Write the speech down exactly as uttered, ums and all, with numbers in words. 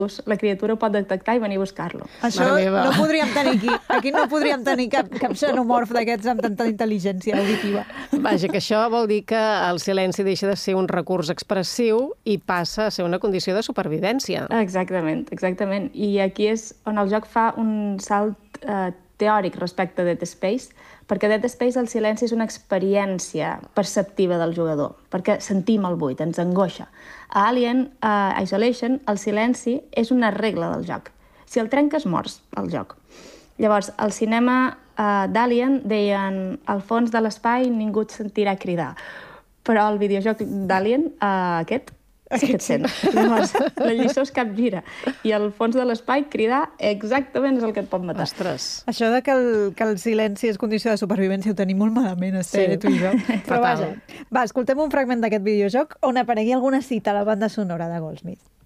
la criatura ho pot detectar i venir a buscar-lo. Això no podríem tenir aquí. Aquí no podríem tenir cap, cap xenomorf d'aquests amb tanta intel·ligència auditiva. Vaja, que això vol dir que el silenci deixa de ser un recurs expressiu i passa a ser una condició de supervivència. Exactament, exactament. I aquí és on el joc fa un salt eh, teòric respecte a Dead Space, perquè Dead Space el silenci és una experiència perceptiva del jugador, perquè sentim el buit, ens angoixa. A Alien uh, Isolation el silenci és una regla del joc. Si el trenques, mors el joc. Llavors, al cinema uh, d'Alien deien al fons de l'espai ningú et sentirà cridar, però el videojoc d'Alien, uh, aquest, sí que et sent. Llavors, la lliçó és capgira. I al fons de l'espai cridar exactament és el que et pot matar. Ostres. Això de que el, que el silenci és condició de supervivència ho tenim molt malament, Esther, sí. Tu i jo. Però vaja, va, escoltem un fragment d'aquest videojoc on aparegui alguna cita a la banda sonora de Goldsmith.